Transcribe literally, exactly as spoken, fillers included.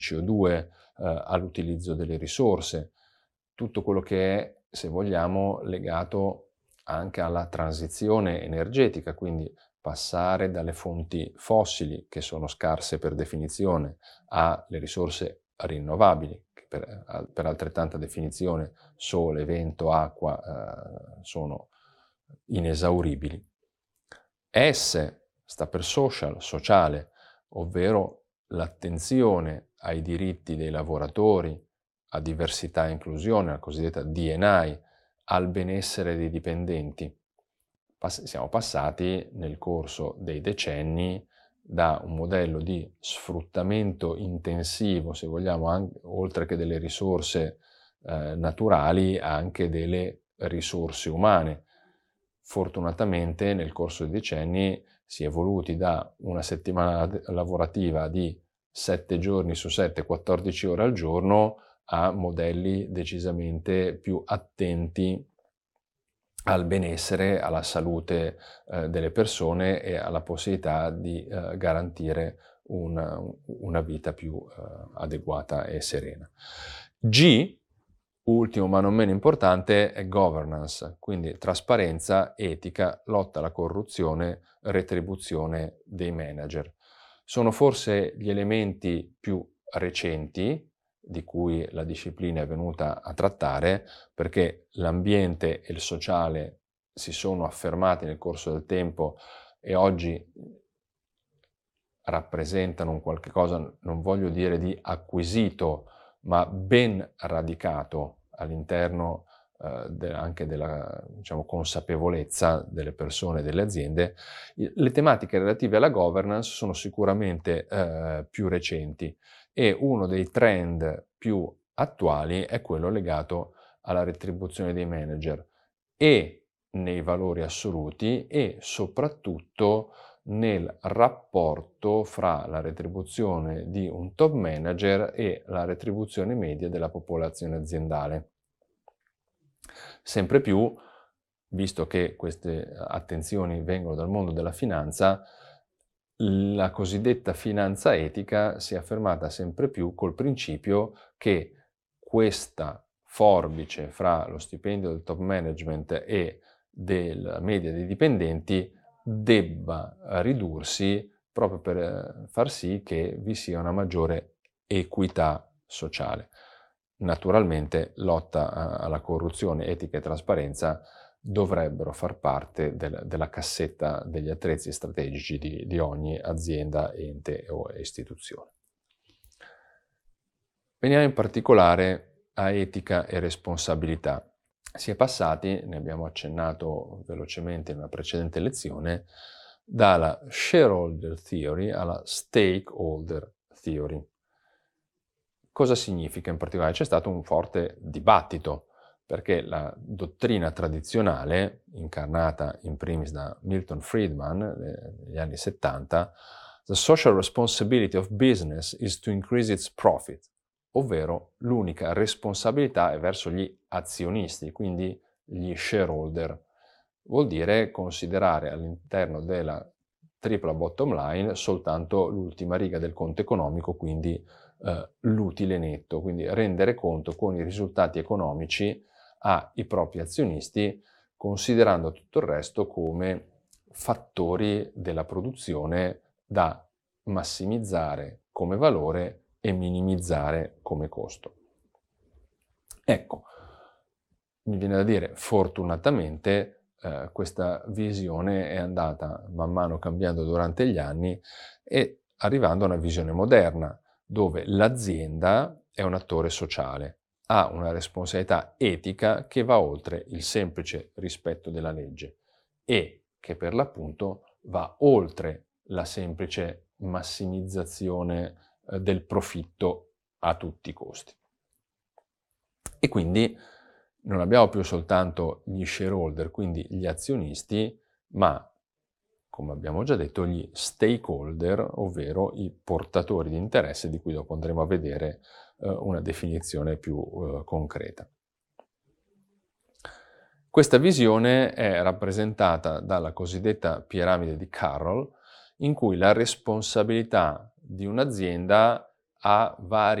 C O due, eh, all'utilizzo delle risorse, tutto quello che è, se vogliamo, legato anche alla transizione energetica, quindi passare dalle fonti fossili, che sono scarse per definizione, alle risorse rinnovabili, che per, per altrettanta definizione sole, vento, acqua eh, sono inesauribili. S sta per social, sociale, ovvero l'attenzione ai diritti dei lavoratori, a diversità e inclusione, la cosiddetta D and I, al benessere dei dipendenti. Pass- siamo passati nel corso dei decenni da un modello di sfruttamento intensivo, se vogliamo, anche, oltre che delle risorse eh, naturali, anche delle risorse umane. Fortunatamente nel corso dei decenni si è evoluti da una settimana lavorativa di sette giorni su sette, quattordici ore al giorno, a modelli decisamente più attenti al benessere, alla salute eh, delle persone e alla possibilità di eh, garantire una, una vita più eh, adeguata e serena. G, ultimo ma non meno importante, è governance, quindi trasparenza, etica, lotta alla corruzione, retribuzione dei manager. Sono forse gli elementi più recenti di cui la disciplina è venuta a trattare, perché l'ambiente e il sociale si sono affermati nel corso del tempo e oggi rappresentano un qualche cosa, non voglio dire di acquisito, ma ben radicato all'interno eh, de, anche della, diciamo, consapevolezza delle persone e delle aziende. Le tematiche relative alla governance sono sicuramente eh, più recenti e uno dei trend più attuali è quello legato alla retribuzione dei manager e nei valori assoluti e soprattutto nel rapporto fra la retribuzione di un top manager e la retribuzione media della popolazione aziendale. Sempre più, visto che queste attenzioni vengono dal mondo della finanza, la cosiddetta finanza etica si è affermata sempre più col principio che questa forbice fra lo stipendio del top management e della media dei dipendenti debba ridursi proprio per far sì che vi sia una maggiore equità sociale. Naturalmente lotta alla corruzione, etica e trasparenza dovrebbero far parte del, della cassetta degli attrezzi strategici di, di ogni azienda, ente o istituzione. Veniamo in particolare a etica e responsabilità. Si è passati, ne abbiamo accennato velocemente in una precedente lezione, dalla shareholder theory alla stakeholder theory. Cosa significa in particolare? C'è stato un forte dibattito, perché la dottrina tradizionale, incarnata in primis da Milton Friedman negli anni settanta, the social responsibility of business is to increase its profit, ovvero l'unica responsabilità è verso gli azionisti, quindi gli shareholder. Vuol dire considerare all'interno della tripla bottom line soltanto l'ultima riga del conto economico, quindi eh, l'utile netto, quindi rendere conto con i risultati economici ai propri azionisti, considerando tutto il resto come fattori della produzione da massimizzare come valore e minimizzare come costo. Ecco, mi viene da dire, fortunatamente eh, questa visione è andata man mano cambiando durante gli anni e arrivando a una visione moderna, dove l'azienda è un attore sociale, ha una responsabilità etica che va oltre il semplice rispetto della legge e che per l'appunto va oltre la semplice massimizzazione eh, del profitto a tutti i costi. E quindi non abbiamo più soltanto gli shareholder, quindi gli azionisti, ma, come abbiamo già detto, gli stakeholder, ovvero i portatori di interesse, di cui dopo andremo a vedere eh, una definizione più eh, concreta. Questa visione è rappresentata dalla cosiddetta piramide di Carroll, in cui la responsabilità di un'azienda ha vari